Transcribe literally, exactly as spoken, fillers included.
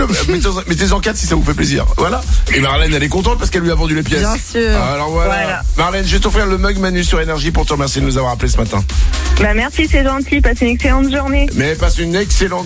le, mettez-en, mettez-en quatre si ça vous fait plaisir. Voilà. Et Marlène, elle est contente parce qu'elle lui a vendu les pièces. Bien sûr. Alors voilà. Voilà. Marlène, je vais t'offrir le mug Manu sur Énergie pour te remercier de nous avoir appelé ce matin. Bah merci, c'est gentil. Passez une excellente journée. Mais passe une excellente